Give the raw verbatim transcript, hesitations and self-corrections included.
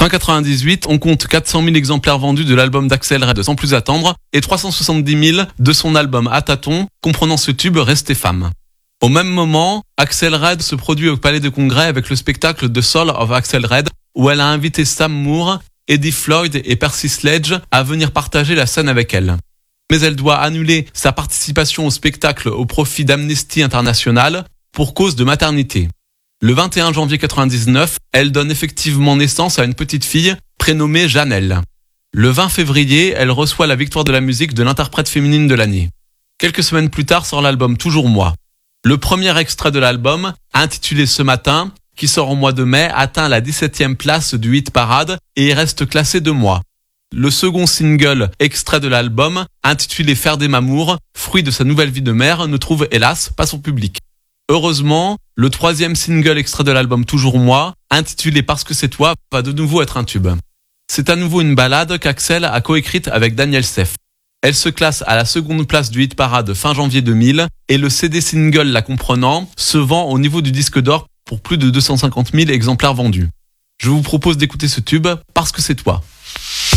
Fin quatre-vingt-dix-huit, on compte quatre cent mille exemplaires vendus de l'album d'Axel Red Sans plus attendre et trois cent soixante-dix mille de son album À tâtons, comprenant ce tube Restez femme. Au même moment, Axel Red se produit au Palais de Congrès avec le spectacle The Soul of Axel Red où elle a invité Sam Moore, Eddie Floyd et Percy Sledge à venir partager la scène avec elle. Mais elle doit annuler sa participation au spectacle au profit d'Amnesty International pour cause de maternité. Le vingt et un janvier quatre-vingt-dix-neuf, elle donne effectivement naissance à une petite fille prénommée Janelle. Le vingt février, elle reçoit la victoire de la musique de l'interprète féminine de l'année. Quelques semaines plus tard sort l'album Toujours moi. Le premier extrait de l'album, intitulé Ce matin, qui sort au mois de mai, atteint la dix-septième place du hit parade et y reste classé deux mois. Le second single, extrait de l'album, intitulé Faire des mamours, fruit de sa nouvelle vie de mère, ne trouve hélas pas son public. Heureusement, le troisième single extrait de l'album Toujours moi, intitulé Parce que c'est toi, va de nouveau être un tube. C'est à nouveau une ballade qu'Axel a coécrite avec Daniel Seff. Elle se classe à la seconde place du hit parade fin janvier deux mille et le C D single la comprenant se vend au niveau du disque d'or pour plus de deux cent cinquante mille exemplaires vendus. Je vous propose d'écouter ce tube Parce que c'est toi.